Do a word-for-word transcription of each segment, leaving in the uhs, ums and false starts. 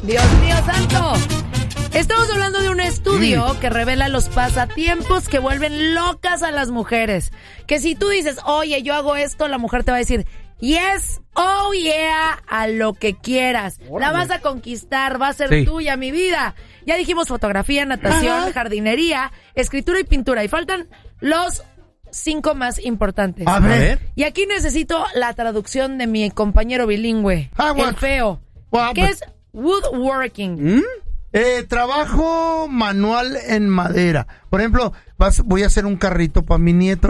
Dios mío santo. Estamos hablando de un estudio mm. que revela los pasatiempos que vuelven locas a las mujeres. Que si tú dices, oye, yo hago esto, la mujer te va a decir, yes, oh yeah, a lo que quieras. Órale. La vas a conquistar, va a ser sí. tuya, mi vida. Ya dijimos fotografía, natación, Ajá. jardinería, escritura y pintura. Y faltan los cinco más importantes. A ver. Y aquí necesito la traducción de mi compañero bilingüe, ah, el feo. What? ¿Qué es woodworking? ¿Mm? Eh, trabajo manual en madera. Por ejemplo, vas, voy a hacer un carrito para mi nieto.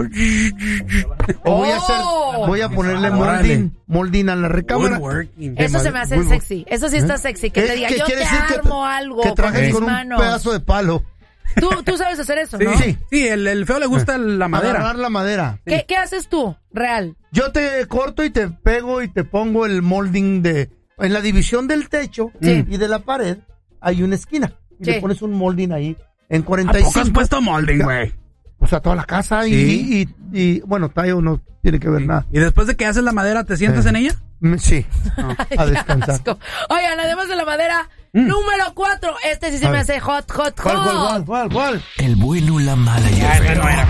O voy a hacer, voy a ponerle molding, molding a la recámara. Eso se me hace sexy. Eso sí está sexy. Que te diga, yo te armo que, algo que con mis con manos. Un pedazo de palo. Tú, tú sabes hacer eso, ¿no? Sí, sí, el, el feo le gusta la madera. Agarrar la madera. ¿Qué, sí. ¿Qué haces tú, real? Yo te corto y te pego y te pongo el molding de... En la división del techo sí. y de la pared hay una esquina. Y sí. le pones un molding ahí en cuarenta y cinco. ¿A poco has puesto molding, güey? O sea, toda la casa sí. y, y, y... Bueno, tallo no tiene que ver sí. nada. ¿Y después de que haces la madera, te sientas eh. en ella? Sí, no, a descansar. Oigan, además de la madera... Mm. Número cuatro, este sí se me hace hot, hot, hot. ¿Cuál, cuál, cuál, cuál? El bueno, la mala y el Ay, feo. No, era,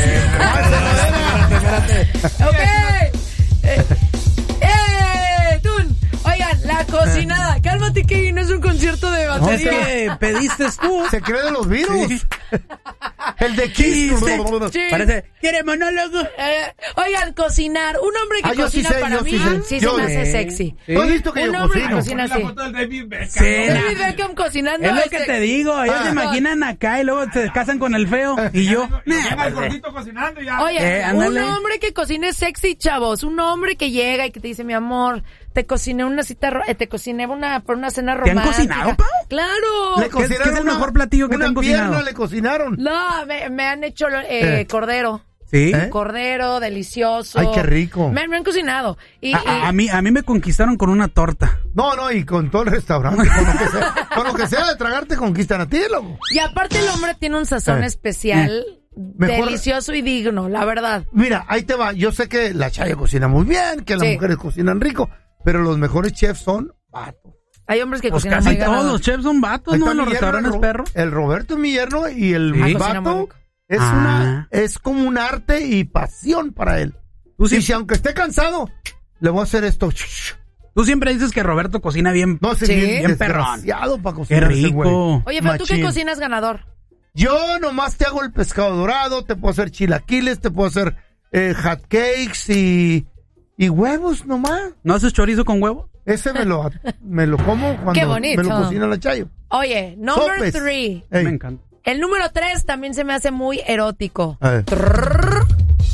espera, espera. Ok. Eh, eh, Tun. Oigan, la cocinada. Cálmate, Kevin, no es un concierto de batería. No, es que pediste tú. Se cree de los virus. Sí. El de Kiss. Sí. Parece, ¿quiere monólogo? Eh, oigan, cocinar. Un hombre que ah, cocina sí sé, para mí, sí, sí se me hace sexy. ¿Tú has visto que un yo hombre cocino? que cocina así. La foto del David Beckham. Sí, David Beckham cocinando. Es lo que te digo. Ellos ah. se imaginan acá y luego se casan con el feo. Y yo. Llega el gordito cocinando y ya. Oye, eh, un hombre que cocine sexy, chavos. Un hombre que llega y que te dice, mi amor, te cociné una cita, ro- eh, te cociné una, por una cena romántica. ¿Te han cocinado, Pau? Claro. ¿Le ¿Qué, ¿Qué es el mejor platillo que te han cocinado? Una pierna le cocinaron. No, me, me han hecho eh, eh. cordero. ¿Sí? ¿Eh? Cordero, delicioso. Ay, qué rico. Me, me han cocinado. Y, a, y... A, a, mí, a mí me conquistaron con una torta. No, no, y con todo el restaurante. Con lo que sea, con lo que sea de tragar te conquistan a ti, loco. Y aparte el hombre tiene un sazón eh. especial... Mejor, delicioso y digno, la verdad. Mira, ahí te va. Yo sé que la Chayo cocina muy bien, que las sí. mujeres cocinan rico, pero los mejores chefs son vatos. Hay hombres que pues cocinan casi muy todos ganado. los chefs son vatos, ¿no? En los restaurantes Ro- perros. El Roberto es mi yerno y el ¿Sí? vato es ah. una es como un arte y pasión para él. ¿Tú sí? Y si aunque esté cansado, le voy a hacer esto. Tú siempre dices que Roberto cocina bien, no, sí, bien, bien, bien perrón. Para cocinar. Qué rico. Oye, pero Machín. ¿Tú qué cocinas ganador? Yo nomás te hago el pescado dorado, te puedo hacer chilaquiles, te puedo hacer eh, hot cakes y, y huevos nomás. ¿No haces chorizo con huevo? Ese me lo, me lo como cuando Qué bonito. me lo cocina la Chayo. Oye, number Sopes. three. Hey. Me encanta. El número tres también se me hace muy erótico. Trrr,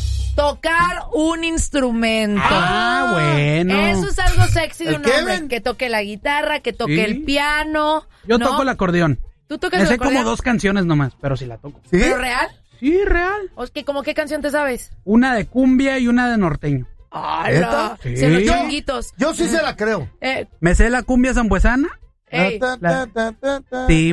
tocar un instrumento. Ah, bueno. Eso es algo sexy de un Kevin? hombre. Que toque la guitarra, que toque ¿Sí? el piano. Yo ¿no? toco el acordeón. ¿Tú tocas Me el sé acordeón? como dos canciones nomás, pero sí la toco. ¿Sí? ¿Pero real? Sí, real. O es que, ¿cómo qué canción te sabes? Una de cumbia y una de norteño. ¡Hala! Sí. Se los chunguitos. Yo sí se la creo. Eh, ¿Me sé la cumbia zambuesana? Ey. Ta, ta, ta, ta, ta. Sí.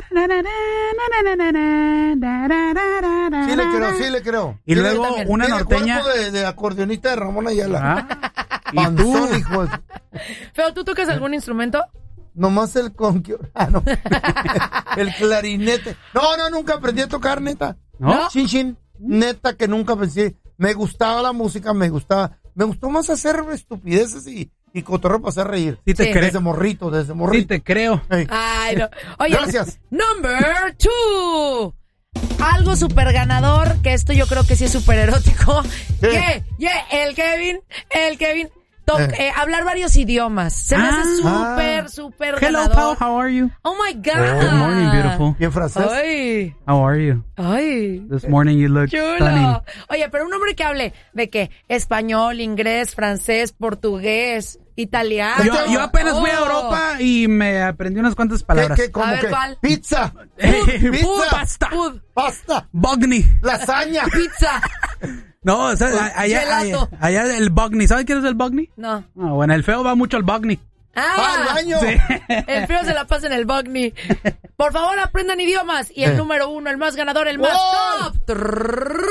Sí le creo, sí le creo. Y sí luego también. una Tiene norteña. El cuerpo de, de acordeonista de Ramón Ayala. Ah. ¿Y Panzón, tú? hijo de- ¿Pero tú tocas algún instrumento? Nomás el conquio. Ah, no. El clarinete. No, no, nunca aprendí a tocar, neta. ¿No? Chin, chin. Neta que nunca pensé. Me gustaba la música, me gustaba. Me gustó más hacer estupideces y, y cotorreo para hacer reír. Sí te Sí. creo. Desde morrito, desde morrito. Sí te creo. Ey. Ay, no. Oye, Gracias. Number two. Algo súper ganador, que esto yo creo que sí es súper erótico. ¿Qué? Yeah, yeah, el Kevin, el Kevin. To- Eh. eh, hablar varios idiomas. Se me Ah. hace súper, súper Hello, ganador. Pau. How are you? Oh my God. Good morning, beautiful. ¿Y en francés? Ay, How are you? ay. This morning you look Chulo. stunning. Oye, pero un hombre que hable de qué? Español, inglés, francés, portugués, italiano. Yo, yo apenas fui a Oh. Europa y me aprendí unas cuantas ¿Qué, palabras. qué, cómo A ver, qué? ¿cuál? Pizza. Food, Pizza. pasta. Food, Pasta. Bogni. Lasaña. pizza. No, o sea, allá, allá, Gelato. allá el Bogni. ¿Sabes quién es el Bogni? No. Ah, bueno, el feo va mucho al Bogni. Va Ah, al baño. Sí. el feo se la pasa en el Bugny. Por favor, aprendan idiomas. Y el Eh. número uno, el más ganador, el más ¡Gol! top. Trrr.